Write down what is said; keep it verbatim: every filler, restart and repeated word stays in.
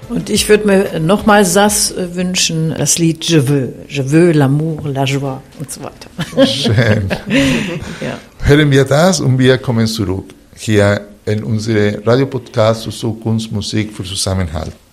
Und ich würde mir nochmal Sass wünschen, das Lied Je veux, Je veux l'amour, la joie und so weiter. Schön. Ja. Hören wir das und wir kommen zurück hier in unsere Radiopodcast zu Kunst, Musik für Zusammenhalt.